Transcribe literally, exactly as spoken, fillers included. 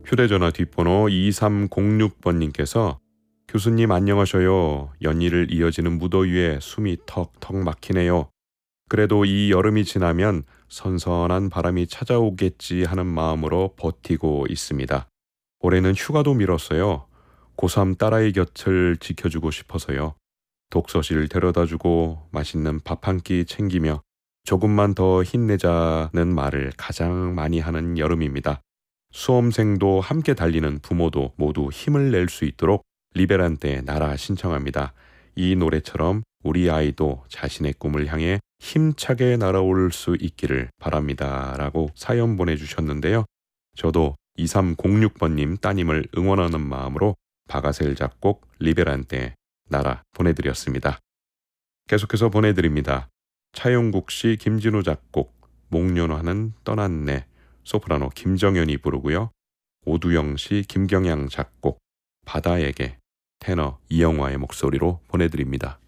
휴대전화 뒷번호 이삼공육 번님께서 교수님 안녕하셔요. 연일을 이어지는 무더위에 숨이 턱턱 막히네요. 그래도 이 여름이 지나면 선선한 바람이 찾아오겠지 하는 마음으로 버티고 있습니다. 올해는 휴가도 미뤘어요. 고삼 딸아이 곁을 지켜주고 싶어서요. 독서실 데려다주고 맛있는 밥 한 끼 챙기며 조금만 더 힘내자는 말을 가장 많이 하는 여름입니다. 수험생도 함께 달리는 부모도 모두 힘을 낼 수 있도록 리베란테의 나라 신청합니다. 이 노래처럼 우리 아이도 자신의 꿈을 향해 힘차게 날아올 수 있기를 바랍니다. 라고 사연 보내주셨는데요. 저도 이삼공육 번님 따님을 응원하는 마음으로 바가셀 작곡 리베란테의 나라 보내드렸습니다. 계속해서 보내드립니다. 차용국 씨, 김진우 작곡, 목련화는 떠났네. 소프라노 김정연이 부르고요. 오두영 씨, 김경양 작곡, 바다에게, 테너 이영화의 목소리로 보내드립니다.